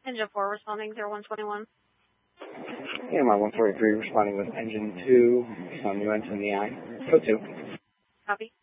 Engine 4 responding 0121. Yeah, my 143 responding with engine 2, some new engine in the eye. Code 2. Copy.